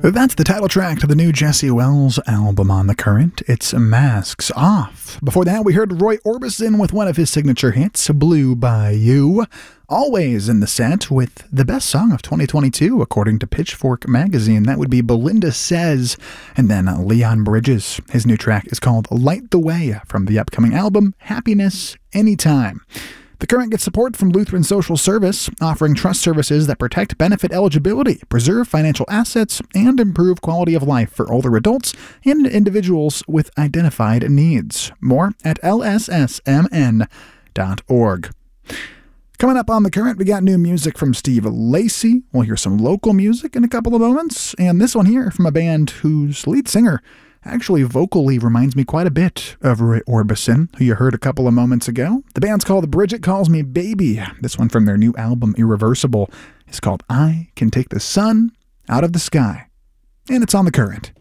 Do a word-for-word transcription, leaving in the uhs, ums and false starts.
That's the title track to the new Jesse Wells album on The Current. It's Masks Off. Before that, we heard Roy Orbison with one of his signature hits, Blue by You. Always in the set with the best song of twenty twenty-two, according to Pitchfork magazine. That would be Belinda Says. And then Leon Bridges. His new track is called Light the Way from the upcoming album, Happiness Anytime. The Current gets support from Lutheran Social Service, offering trust services that protect benefit eligibility, preserve financial assets, and improve quality of life for older adults and individuals with identified needs. More at L S S M N dot org. Coming up on The Current, we got new music from Steve Lacy. We'll hear some local music in a couple of moments, and this one here from a band whose lead singer actually vocally reminds me quite a bit of Roy Orbison, who you heard a couple of moments ago. The band's called Bridget Calls Me Baby. This one from their new album, Irreversible, is called I Can Take the Sun Out of the Sky. And it's on The Current.